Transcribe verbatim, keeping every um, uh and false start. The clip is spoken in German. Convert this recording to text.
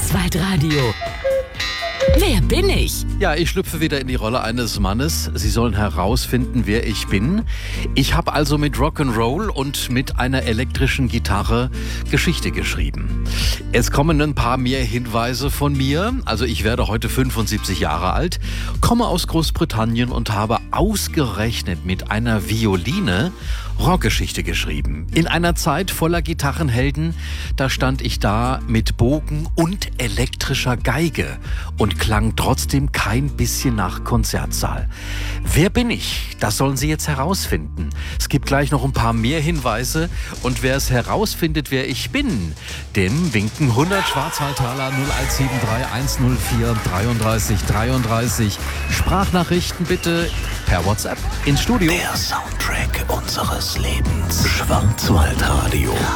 Schwarzwaldradio. Wer bin ich? Ja, ich schlüpfe wieder in die Rolle eines Mannes. Sie sollen herausfinden, wer ich bin. Ich habe also mit Rock'n'Roll und mit einer elektrischen Gitarre Geschichte geschrieben. Es kommen ein paar mehr Hinweise von mir. Also ich werde heute fünfundsiebzig Jahre alt, komme aus Großbritannien und habe ausgerechnet mit einer Violine Rockgeschichte geschrieben. In einer Zeit voller Gitarrenhelden, da stand ich da mit Bogen und elektrischer Geige und klang trotzdem kein bisschen nach Konzertsaal. Wer bin ich? Das sollen Sie jetzt herausfinden. Es gibt gleich noch ein paar mehr Hinweise und wer es herausfindet, wer ich bin, dem winken hundert Schwarzwaldtaler null eins sieben drei eins null vier dreiunddreißig dreiunddreißig. Sprachnachrichten bitte per WhatsApp ins Studio. Der Soundtrack unseres Lebens. Schwarzwaldradio.